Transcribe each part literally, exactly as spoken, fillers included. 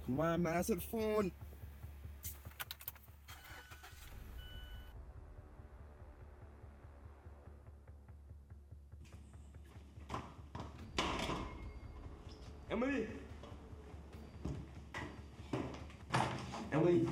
Come on, man, answer the phone. Emily! Emily!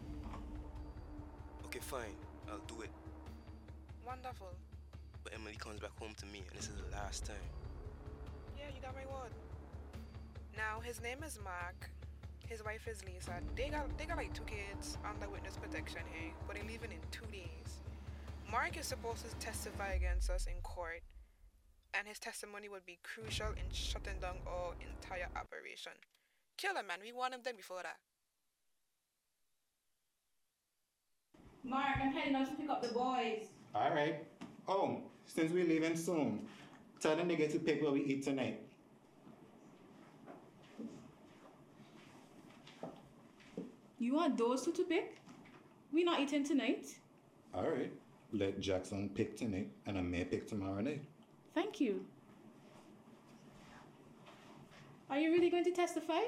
Okay, fine. I'll do it. Wonderful. But Emily comes back home to me, and this is the last time. Yeah, you got my word. Now, his name is Mark. His wife is Lisa. They got they got like two kids under witness protection here, but they're leaving in two days. Mark is supposed to testify against us in court, and his testimony would be crucial in shutting down our entire operation. Kill him, man. We want him dead before that. Mark, I'm heading out to pick up the boys. All right. Oh, since we're leaving soon, tell them they get to pick what we eat tonight. You want those two to pick? We not eating tonight. All right. Let Jackson pick tonight, and I may pick tomorrow night. Thank you. Are you really going to testify?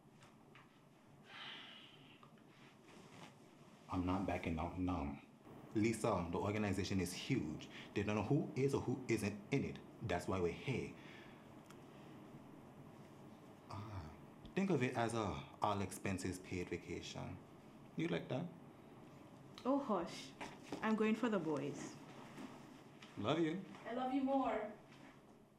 I'm not backing out now. Lisa, the organization is huge. They don't know who is or who isn't in it. That's why we're here. Uh, think of it as a all expenses paid vacation. You like that? Oh, hush. I'm going for the boys. Love you. I love you more.